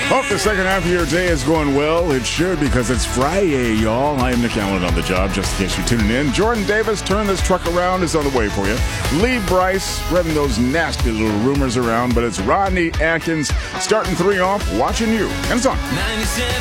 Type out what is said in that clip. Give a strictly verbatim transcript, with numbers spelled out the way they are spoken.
Hope the second half of your day is going well. It should, because it's Friday, y'all. I am Nick Allen on the job, just in case you're tuning in. Jordan Davis, Turn This Truck Around, is on the way for you. Lee Bryce, spreading those nasty little rumors around. But it's Rodney Atkins starting three off, watching you. And it's on.